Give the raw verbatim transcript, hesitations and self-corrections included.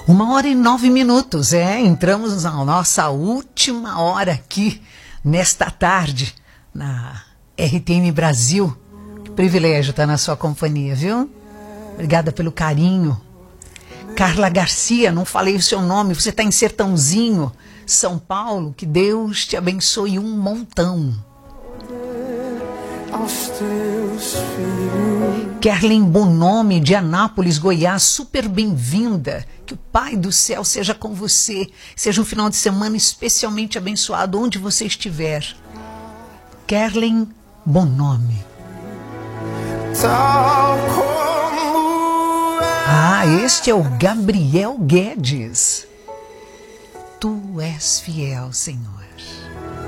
Uma hora e nove minutos, é, entramos na nossa última hora aqui, nesta tarde, na R T M Brasil. Que privilégio estar na sua companhia, viu? Obrigada pelo carinho. Carla Garcia, não falei o seu nome, você está em Sertãozinho, São Paulo, que Deus te abençoe um montão. Kerlin Bonome, de Anápolis, Goiás, super bem-vinda. Que o Pai do céu seja com você. Seja um final de semana especialmente abençoado onde você estiver. Kerlin Bonome. Ah, este é o Gabriel Guedes. Tu és fiel, Senhor.